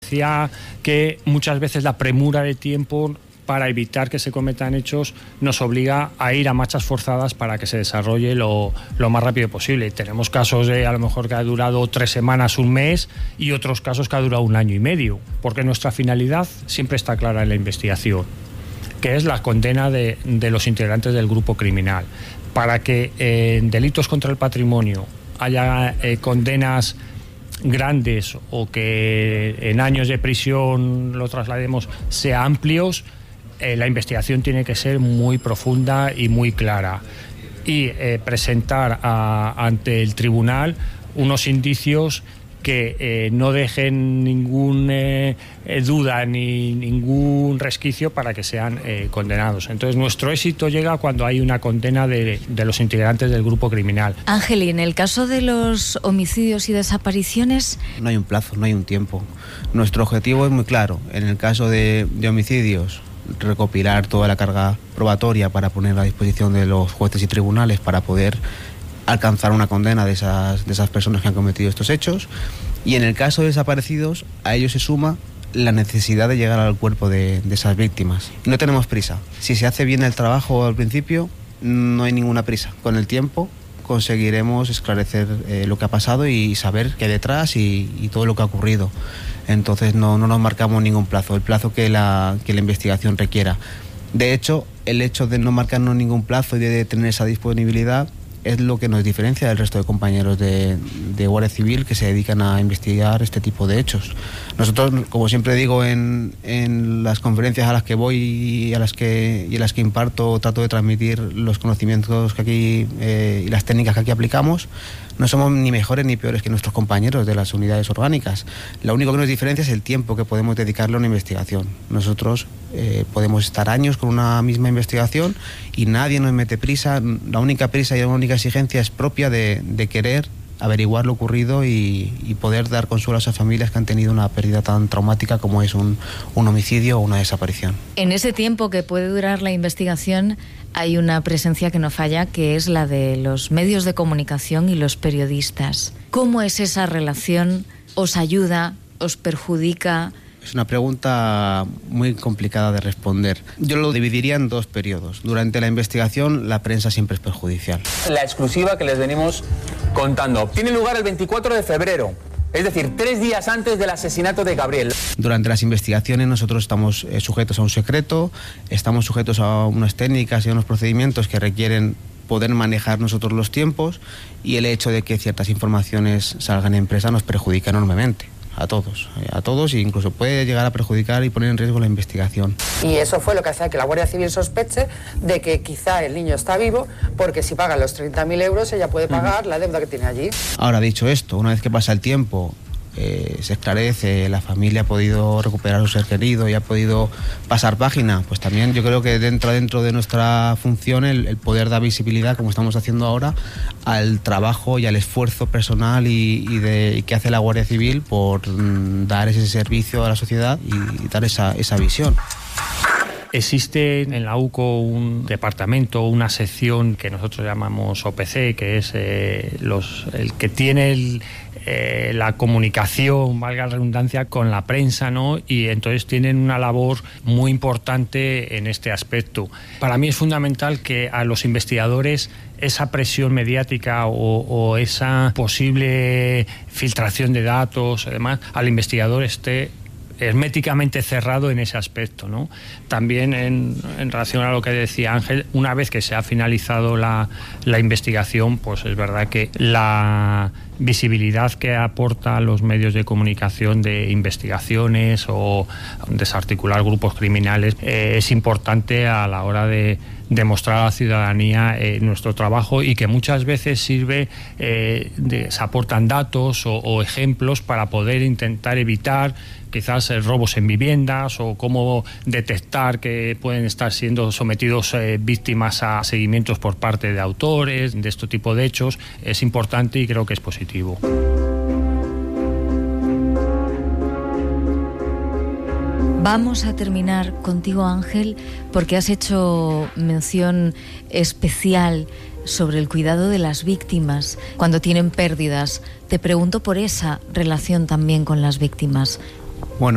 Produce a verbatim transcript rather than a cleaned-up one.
decía que muchas veces la premura de tiempo para evitar que se cometan hechos nos obliga a ir a marchas forzadas para que se desarrolle lo, lo más rápido posible. Tenemos casos de a lo mejor que ha durado tres semanas, un mes, y otros casos que ha durado un año y medio, porque nuestra finalidad siempre está clara en la investigación, que es la condena de, de los integrantes del grupo criminal. Para que eh, en delitos contra el patrimonio haya eh, condenas grandes o que en años de prisión lo traslademos sea amplios, eh, la investigación tiene que ser muy profunda y muy clara y eh, presentar a, ante el tribunal unos indicios que eh, no dejen ninguna eh, duda ni ningún resquicio para que sean eh, condenados. Entonces nuestro éxito llega cuando hay una condena de, de los integrantes del grupo criminal. Ángel, y en el caso de los homicidios y desapariciones... No hay un plazo, no hay un tiempo. Nuestro objetivo es muy claro. En el caso de, de homicidios, recopilar toda la carga probatoria para poner a disposición de los jueces y tribunales para poder alcanzar una condena de esas, de esas personas que han cometido estos hechos, y en el caso de desaparecidos a ello se suma la necesidad de llegar al cuerpo de, de esas víctimas. No tenemos prisa. Si se hace bien el trabajo al principio, no hay ninguna prisa. Con el tiempo conseguiremos esclarecer eh, lo que ha pasado y saber qué hay detrás y, y todo lo que ha ocurrido. Entonces no, no nos marcamos ningún plazo, el plazo que la, que la investigación requiera. De hecho, el hecho de no marcarnos ningún plazo y de tener esa disponibilidad es lo que nos diferencia del resto de compañeros de, de Guardia Civil que se dedican a investigar este tipo de hechos. Nosotros, como siempre digo en, en las conferencias a las que voy y a las que, y a las que imparto, trato de transmitir los conocimientos que aquí eh, y las técnicas que aquí aplicamos, no somos ni mejores ni peores que nuestros compañeros de las unidades orgánicas. Lo único que nos diferencia es el tiempo que podemos dedicarle a una investigación. Nosotros eh, podemos estar años con una misma investigación y nadie nos mete prisa. La única prisa y la única exigencia es propia de, de querer averiguar lo ocurrido y, y poder dar consuelo a esas familias que han tenido una pérdida tan traumática como es un, un homicidio o una desaparición. En ese tiempo que puede durar la investigación hay una presencia que no falla, que es la de los medios de comunicación y los periodistas. ¿Cómo es esa relación? ¿Os ayuda? ¿Os perjudica? Es una pregunta muy complicada de responder. Yo lo dividiría en dos periodos. Durante la investigación, la prensa siempre es perjudicial. La exclusiva que les venimos contando tiene lugar el veinticuatro de febrero. Es decir, tres días antes del asesinato de Gabriel. Durante las investigaciones nosotros estamos eh, sujetos a un secreto, estamos sujetos a unas técnicas y a unos procedimientos que requieren poder manejar nosotros los tiempos, y el hecho de que ciertas informaciones salgan en prensa nos perjudica enormemente. A todos, a todos, e incluso puede llegar a perjudicar y poner en riesgo la investigación. Y eso fue lo que hace que la Guardia Civil sospeche de que quizá el niño está vivo, porque si paga los treinta mil euros ella puede pagar la deuda que tiene allí. Ahora, dicho esto, una vez que pasa el tiempo, eh, se esclarece, la familia ha podido recuperar a su ser querido y ha podido pasar página, pues también yo creo que dentro, dentro de nuestra función el, el poder dar visibilidad, como estamos haciendo ahora, al trabajo y al esfuerzo personal y, y, de, y que hace la Guardia Civil por mm, dar ese servicio a la sociedad y, y dar esa, esa visión. Existe en la U C O un departamento, una sección que nosotros llamamos O P C, que es eh, los, el que tiene el, eh, la comunicación, valga la redundancia, con la prensa, ¿no? Y entonces tienen una labor muy importante en este aspecto. Para mí es fundamental que a los investigadores esa presión mediática o, o esa posible filtración de datos, además, al investigador esté herméticamente cerrado en ese aspecto, ¿no? También en, en relación a lo que decía Ángel, una vez que se ha finalizado la, la investigación, pues es verdad que la visibilidad que aporta a los medios de comunicación de investigaciones o desarticular grupos criminales eh, es importante a la hora de demostrar a la ciudadanía eh, nuestro trabajo, y que muchas veces sirve, eh, de, se aportan datos o, o ejemplos para poder intentar evitar quizás eh, robos en viviendas, o cómo detectar que pueden estar siendo sometidos eh, víctimas a seguimientos por parte de autores de este tipo de hechos. Es importante y creo que es positivo. Vamos a terminar contigo, Ángel, porque has hecho mención especial sobre el cuidado de las víctimas cuando tienen pérdidas. Te pregunto por esa relación también con las víctimas. Bueno,